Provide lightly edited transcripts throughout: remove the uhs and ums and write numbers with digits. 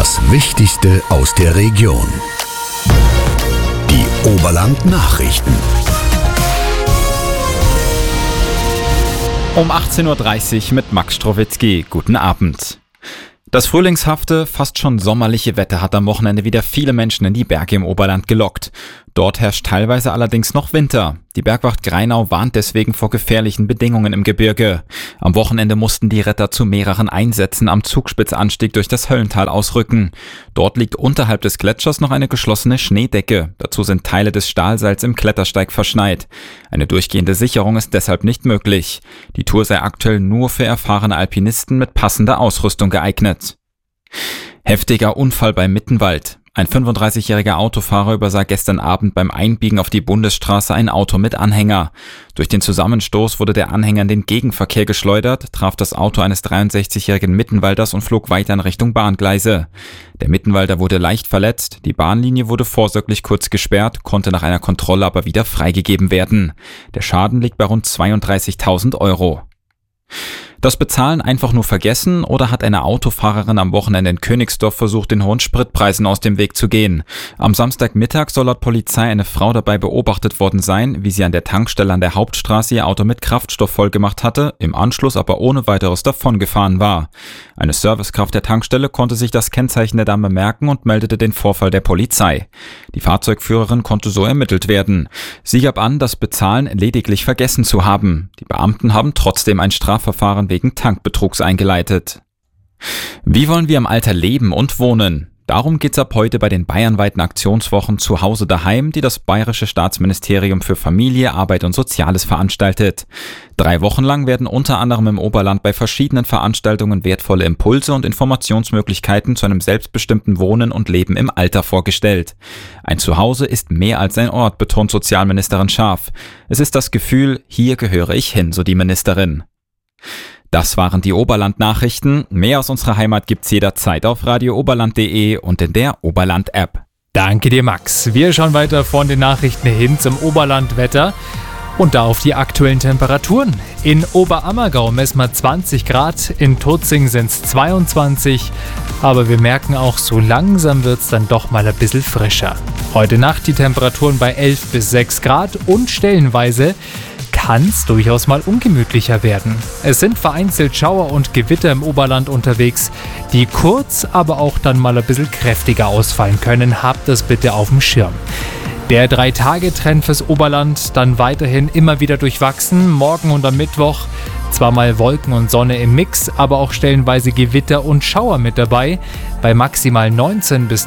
Das Wichtigste aus der Region. Die Oberland-Nachrichten. Um 18.30 Uhr mit Max Strowitzki. Guten Abend. Das frühlingshafte, fast schon sommerliche Wetter hat am Wochenende wieder viele Menschen in die Berge im Oberland gelockt. Dort herrscht teilweise allerdings noch Winter. Die Bergwacht Grainau warnt deswegen vor gefährlichen Bedingungen im Gebirge. Am Wochenende mussten die Retter zu mehreren Einsätzen am Zugspitzanstieg durch das Höllental ausrücken. Dort liegt unterhalb des Gletschers noch eine geschlossene Schneedecke. Dazu sind Teile des Stahlseils im Klettersteig verschneit. Eine durchgehende Sicherung ist deshalb nicht möglich. Die Tour sei aktuell nur für erfahrene Alpinisten mit passender Ausrüstung geeignet. Heftiger Unfall bei Mittenwald. Ein 35-jähriger Autofahrer übersah gestern Abend beim Einbiegen auf die Bundesstraße ein Auto mit Anhänger. Durch den Zusammenstoß wurde der Anhänger in den Gegenverkehr geschleudert, traf das Auto eines 63-jährigen Mittenwalders und flog weiter in Richtung Bahngleise. Der Mittenwalder wurde leicht verletzt, die Bahnlinie wurde vorsorglich kurz gesperrt, konnte nach einer Kontrolle aber wieder freigegeben werden. Der Schaden liegt bei rund 32.000 Euro. Das Bezahlen einfach nur vergessen oder hat eine Autofahrerin am Wochenende in Königsdorf versucht, den hohen Spritpreisen aus dem Weg zu gehen? Am Samstagmittag soll laut Polizei eine Frau dabei beobachtet worden sein, wie sie an der Tankstelle an der Hauptstraße ihr Auto mit Kraftstoff vollgemacht hatte, im Anschluss aber ohne weiteres davongefahren war. Eine Servicekraft der Tankstelle konnte sich das Kennzeichen der Dame merken und meldete den Vorfall der Polizei. Die Fahrzeugführerin konnte so ermittelt werden. Sie gab an, das Bezahlen lediglich vergessen zu haben. Die Beamten haben trotzdem ein Strafverfahren wegen Tankbetrugs eingeleitet. Wie wollen wir im Alter leben und wohnen? Darum geht's ab heute bei den bayernweiten Aktionswochen Zuhause daheim, die das Bayerische Staatsministerium für Familie, Arbeit und Soziales veranstaltet. 3 Wochen lang werden unter anderem im Oberland bei verschiedenen Veranstaltungen wertvolle Impulse und Informationsmöglichkeiten zu einem selbstbestimmten Wohnen und Leben im Alter vorgestellt. Ein Zuhause ist mehr als ein Ort, betont Sozialministerin Scharf. Es ist das Gefühl, hier gehöre ich hin, so die Ministerin. Das waren die Oberland-Nachrichten. Mehr aus unserer Heimat gibt's jederzeit auf radiooberland.de und in der Oberland-App. Danke dir, Max. Wir schauen weiter von den Nachrichten hin zum Oberland-Wetter und da auf die aktuellen Temperaturen. In Oberammergau messen wir 20 Grad, in Tutzing sind's 22, aber wir merken auch, so langsam wird's dann doch mal ein bisschen frischer. Heute Nacht die Temperaturen bei 11 bis 6 Grad und stellenweise kann es durchaus mal ungemütlicher werden. Es sind vereinzelt Schauer und Gewitter im Oberland unterwegs, die kurz, aber auch dann mal ein bisschen kräftiger ausfallen können. Habt das bitte auf dem Schirm. Der 3-Tage-Trend fürs Oberland dann weiterhin immer wieder durchwachsen. Morgen und am Mittwoch zwar mal Wolken und Sonne im Mix, aber auch stellenweise Gewitter und Schauer mit dabei, bei maximal 19 bis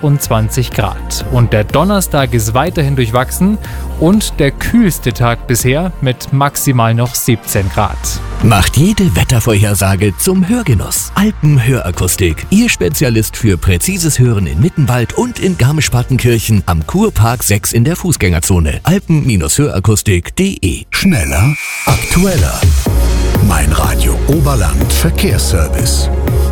22 Grad. Und der Donnerstag ist weiterhin durchwachsen und der kühlste Tag bisher mit maximal noch 17 Grad. Macht jede Wettervorhersage zum Hörgenuss. Alpenhörakustik, Ihr Spezialist für präzises Hören in Mittenwald und in Garmisch-Partenkirchen am Kurpark 6 in der Fußgängerzone. Alpen-Hörakustik.de. Schneller, aktueller. Mein Radio Oberland Verkehrsservice.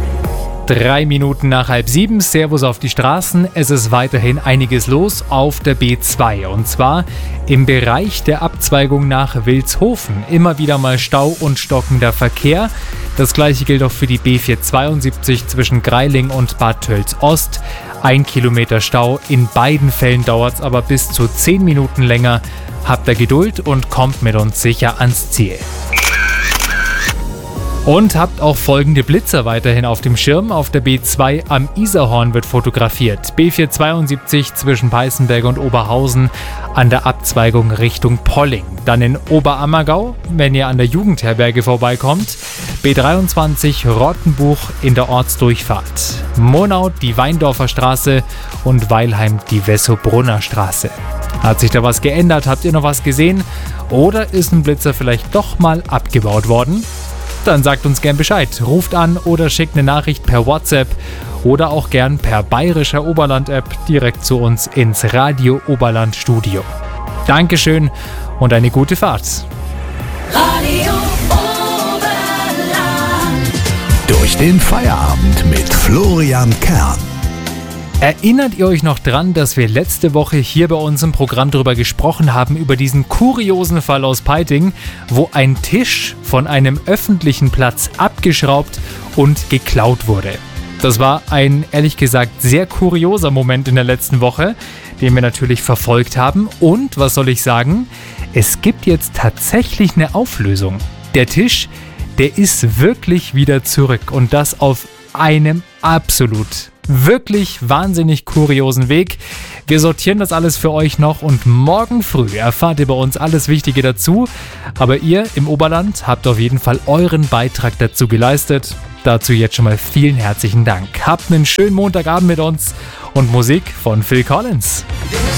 3 Minuten nach 6:30, Servus auf die Straßen. Es ist weiterhin einiges los auf der B2 und zwar im Bereich der Abzweigung nach Vilshofen. Immer wieder mal Stau und stockender Verkehr. Das gleiche gilt auch für die B472 zwischen Greiling und Bad Tölz-Ost. 1 Kilometer Stau. In beiden Fällen dauert es aber bis zu 10 Minuten länger. Habt ihr Geduld und kommt mit uns sicher ans Ziel. Und habt auch folgende Blitzer weiterhin auf dem Schirm. Auf der B2 am Isarhorn wird fotografiert. B472 zwischen Peißenberg und Oberhausen an der Abzweigung Richtung Polling. Dann in Oberammergau, wenn ihr an der Jugendherberge vorbeikommt. B23 Rottenbuch in der Ortsdurchfahrt. Monau die Weindorfer Straße und Weilheim die Wessobrunner Straße. Hat sich da was geändert? Habt ihr noch was gesehen? Oder ist ein Blitzer vielleicht doch mal abgebaut worden? Dann sagt uns gern Bescheid. Ruft an oder schickt eine Nachricht per WhatsApp oder auch gern per Bayerischer Oberland-App direkt zu uns ins Radio Oberland Studio. Dankeschön und eine gute Fahrt. Radio Oberland. Durch den Feierabend mit Florian Kern. Erinnert ihr euch noch dran, dass wir letzte Woche hier bei uns im Programm darüber gesprochen haben, über diesen kuriosen Fall aus Peiting, wo ein Tisch von einem öffentlichen Platz abgeschraubt und geklaut wurde? Das war ein, ehrlich gesagt, sehr kurioser Moment in der letzten Woche, den wir natürlich verfolgt haben. Und, was soll ich sagen, es gibt jetzt tatsächlich eine Auflösung. Der Tisch, der ist wirklich wieder zurück und das auf einem absolut, wirklich wahnsinnig kuriosen Weg. Wir sortieren das alles für euch noch und morgen früh erfahrt ihr bei uns alles Wichtige dazu. Aber ihr im Oberland habt auf jeden Fall euren Beitrag dazu geleistet. Dazu jetzt schon mal vielen herzlichen Dank. Habt einen schönen Montagabend mit uns und Musik von Phil Collins.